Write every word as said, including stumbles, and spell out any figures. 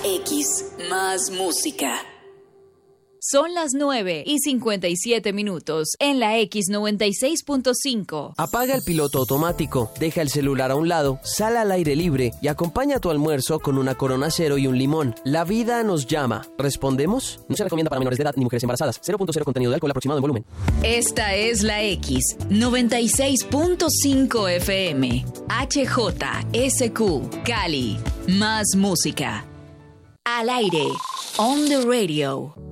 X más música. Son las nueve y cincuenta y siete minutos en la X noventa y seis punto cinco. Apaga el piloto automático, deja el celular a un lado, sal al aire libre y acompaña tu almuerzo con una Corona Cero y un limón. La vida nos llama. ¿Respondemos? No se recomienda para menores de edad ni mujeres embarazadas. cero punto cero contenido de alcohol aproximado en volumen. Esta es la X noventa y seis punto cinco F M. H J S Q Cali. Más música. Al aire. On the radio.